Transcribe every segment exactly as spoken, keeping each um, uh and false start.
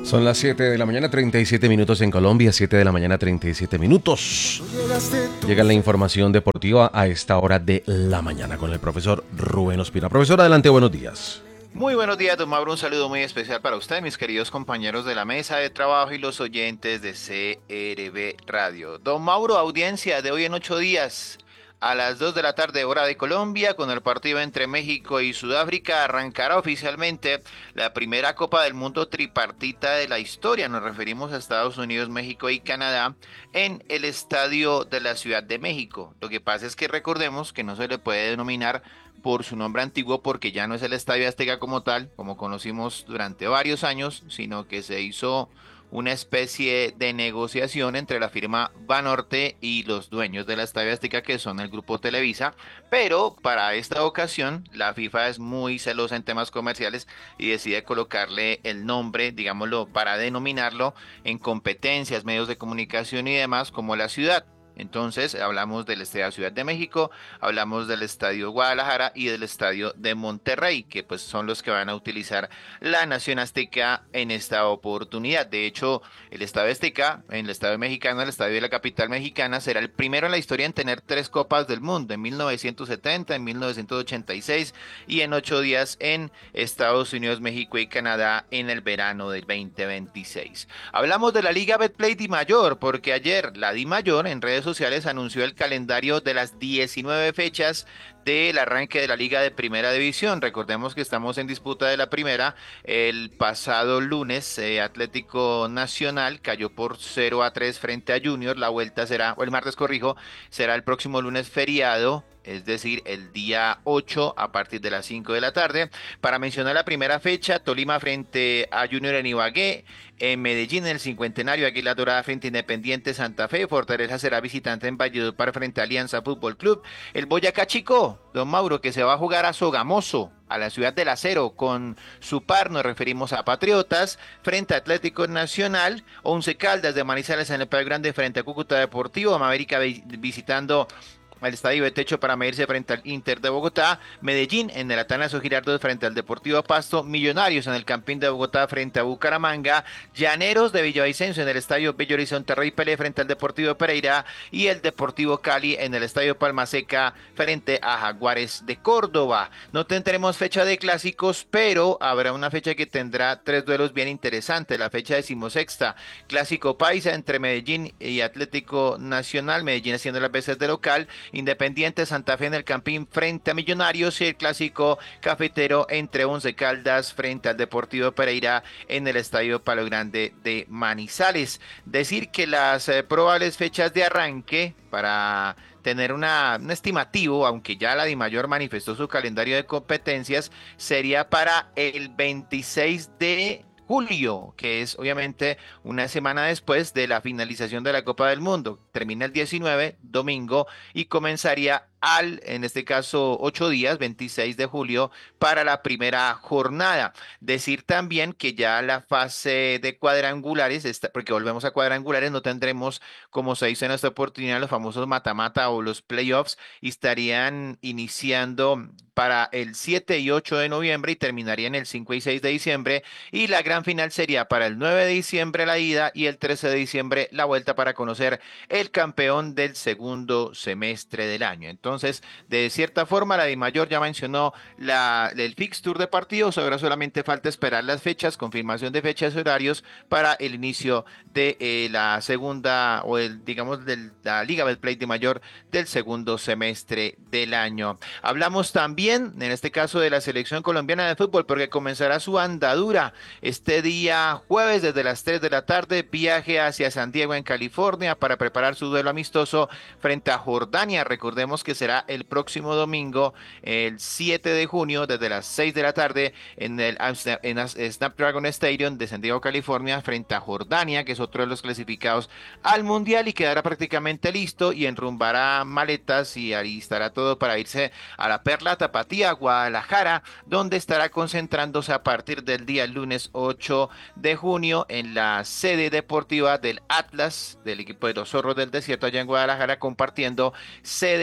Son las siete de la mañana, treinta y siete minutos en Colombia, siete de la mañana, treinta y siete minutos. Llega la información deportiva a esta hora de la mañana con el profesor Rubén Ospina. Profesor, adelante, buenos días. Muy buenos días, don Mauro. Un saludo muy especial para usted, mis queridos compañeros de la mesa de trabajo y los oyentes de C R B Radio. Don Mauro, audiencia de hoy en ocho días. A las dos de la tarde, hora de Colombia, con el partido entre México y Sudáfrica, arrancará oficialmente la primera Copa del Mundo tripartita de la historia. Nos referimos a Estados Unidos, México y Canadá en el estadio de la Ciudad de México. Lo que pasa es que recordemos que no se le puede denominar por su nombre antiguo porque ya no es el Estadio Azteca como tal, como conocimos durante varios años, sino que se hizo una especie de negociación entre la firma Banorte y los dueños de la Estadio Azteca, que son el grupo Televisa, pero para esta ocasión la FIFA es muy celosa en temas comerciales y decide colocarle el nombre, digámoslo, para denominarlo en competencias, medios de comunicación y demás como la ciudad. Entonces hablamos del Estadio Ciudad de México, hablamos del Estadio Guadalajara y del Estadio de Monterrey, que pues son los que van a utilizar la Nación Azteca en esta oportunidad. De hecho, el Estadio Azteca, en el Estadio Mexicano, el Estadio de la capital mexicana, será el primero en la historia en tener tres Copas del Mundo, en mil novecientos setenta, en mil novecientos ochenta y seis y en ocho días en Estados Unidos, México y Canadá en el verano del veinte veintiséis. Hablamos de la Liga Betplay Di Mayor, porque ayer la Di Mayor en redes sociales anunció el calendario de las diecinueve fechas del arranque de la Liga de Primera División. Recordemos que estamos en disputa de la primera. El pasado lunes eh, Atlético Nacional cayó por cero a tres frente a Junior. La vuelta será, o el martes corrijo, será el próximo lunes feriado, es decir, el día ocho a partir de las cinco de la tarde. Para mencionar la primera fecha, Tolima frente a Junior en Ibagué, en Medellín en el Cincuentenario, Águila Dorada frente a Independiente Santa Fe, Fortaleza será visitante en Valledupar frente a Alianza Fútbol Club, el Boyacá Chico, don Mauro, que se va a jugar a Sogamoso, a la ciudad del acero, con su par, nos referimos a Patriotas, frente a Atlético Nacional, Once Caldas de Manizales en el Palo Grande frente a Cúcuta Deportivo, América visitando al Estadio de Techo para medirse frente al Inter de Bogotá, Medellín en el Atanasio Girardot frente al Deportivo Pasto, Millonarios en el Campín de Bogotá frente a Bucaramanga, Llaneros de Villavicencio en el Estadio Bello Horizonte Rey Pelé frente al Deportivo Pereira y el Deportivo Cali en el Estadio Palma Seca frente a Jaguares de Córdoba. No tendremos fecha de clásicos, pero habrá una fecha que tendrá tres duelos bien interesantes, la fecha decimosexta, Clásico Paisa entre Medellín y Atlético Nacional, Medellín haciendo las veces de local, Independiente Santa Fe en el Campín frente a Millonarios y el clásico cafetero entre Once Caldas frente al Deportivo Pereira en el Estadio Palo Grande de Manizales. Decir que las eh, probables fechas de arranque para tener una, un estimativo, aunque ya la DIMAYOR manifestó su calendario de competencias, sería para el veintiséis de julio, que es obviamente una semana después de la finalización de la Copa del Mundo. Termina el diecinueve, domingo, y comenzaría al, en este caso, ocho días, veintiséis de julio, para la primera jornada. Decir también que ya la fase de cuadrangulares, está, porque volvemos a cuadrangulares, no tendremos, como se hizo en esta oportunidad, los famosos mata-mata o los playoffs, y estarían iniciando para el siete y ocho de noviembre y terminarían el cinco y seis de diciembre, y la gran final sería para el nueve de diciembre la ida y el trece de diciembre la vuelta para conocer el campeón del segundo semestre del año. Entonces, de cierta forma, la DIMAYOR ya mencionó la, el fixture de partidos, ahora solamente falta esperar las fechas, confirmación de fechas y horarios para el inicio de eh, la segunda, o el, digamos, de la Liga Betplay DIMAYOR del segundo semestre del año. Hablamos también, en este caso, de la selección colombiana de fútbol, porque comenzará su andadura este día jueves desde las tres de la tarde, viaje hacia San Diego en California para preparar su duelo amistoso frente a Jordania. Recordemos que será el próximo domingo, el siete de junio, desde las seis de la tarde en el en Snapdragon Stadium de San Diego, California, frente a Jordania, que es otro de los clasificados al Mundial, y quedará prácticamente listo y enrumbará maletas y ahí estará todo para irse a la Perla Tapatía, Guadalajara, donde estará concentrándose a partir del día lunes ocho de junio en la sede deportiva del Atlas, del equipo de los Zorros del Desierto allá en Guadalajara, compartiendo sede con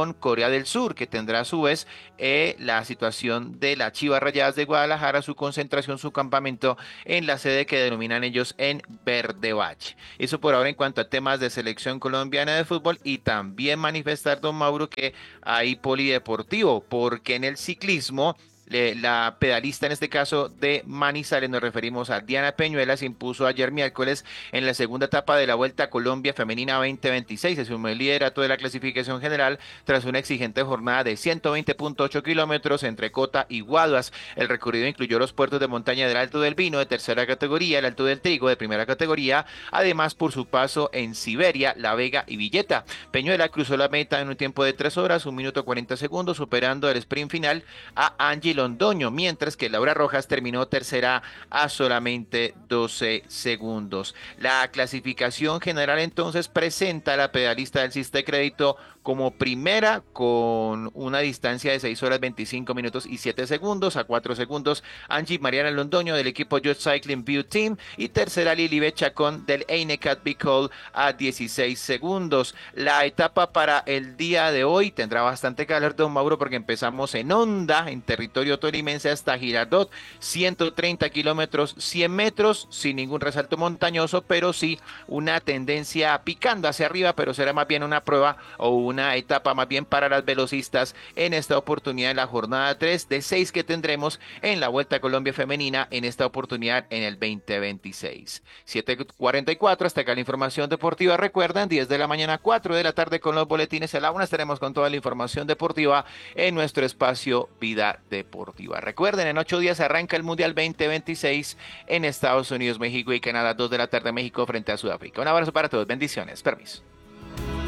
con Corea del Sur, que tendrá a su vez eh, la situación de las Chivas Rayadas de Guadalajara, su concentración, su campamento en la sede que denominan ellos en Verde Valle. Eso por ahora en cuanto a temas de selección colombiana de fútbol, y también manifestar, don Mauro, que hay polideportivo, porque en el ciclismo Eh, la pedalista, en este caso de Manizales, nos referimos a Diana Peñuela, se impuso ayer miércoles en la segunda etapa de la Vuelta a Colombia Femenina veinte veintiséis. Se sumó el liderato de la clasificación general tras una exigente jornada de ciento veinte punto ocho kilómetros entre Cota y Guaduas. El recorrido incluyó los puertos de montaña del Alto del Vino de tercera categoría, el Alto del Trigo de primera categoría, además por su paso en Siberia, La Vega y Villeta. Peñuela cruzó la meta en un tiempo de tres horas, un minuto cuarenta segundos, superando el sprint final a Angie Londoño, mientras que Laura Rojas terminó tercera a solamente doce segundos. La clasificación general entonces presenta a la pedalista del Siste Crédito como primera con una distancia de seis horas veinticinco minutos y siete segundos, a cuatro segundos Angie Mariana Londoño del equipo Just Cycling View Team, y tercera Lilibet Chacón del Einecat Bicol a dieciséis segundos. La etapa para el día de hoy tendrá bastante calor, don Mauro, porque empezamos en Honda, en territorio tolimense, hasta Girardot, ciento treinta kilómetros, cien metros, sin ningún resalto montañoso, pero sí una tendencia picando hacia arriba, pero será más bien una prueba o una etapa más bien para las velocistas en esta oportunidad, en la jornada tres de seis que tendremos en la Vuelta a Colombia Femenina, en esta oportunidad en el veinte veintiséis. siete cuarenta y cuatro, hasta acá la información deportiva. Recuerdan, diez de la mañana, cuatro de la tarde con los boletines. A la una estaremos con toda la información deportiva en nuestro espacio Vida Deportiva. Recuerden, en ocho días arranca el Mundial veinte veintiséis en Estados Unidos, México y Canadá. Dos de la tarde, México frente a Sudáfrica. Un abrazo para todos, bendiciones, permiso.